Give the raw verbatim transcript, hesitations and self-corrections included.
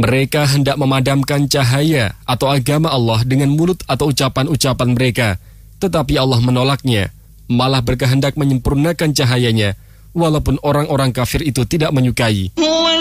Mereka hendak memadamkan cahaya atau agama Allah dengan mulut atau ucapan-ucapan mereka, tetapi Allah menolaknya, malah berkehendak menyempurnakan cahayanya, walaupun orang-orang kafir itu tidak menyukai.